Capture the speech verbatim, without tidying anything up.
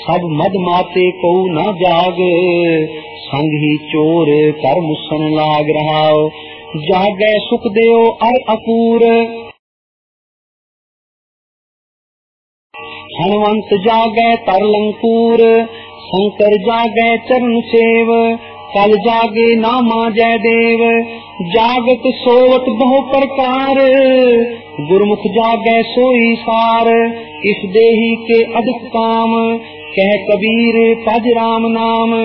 सब मद माते को न जाग, संग ही चोर कर मुसन लाग रहा। जागे सुख देव अर अपूर, हनुमंत जागे तरलंकूर। शंकर जागे चरण सेव, कल जागे नामा जय देव। जागत सोवत बहु प्रकार, गुरमुख जागे सोई सार। इस देही के अधिक काम, कह कबीर पज राम नाम।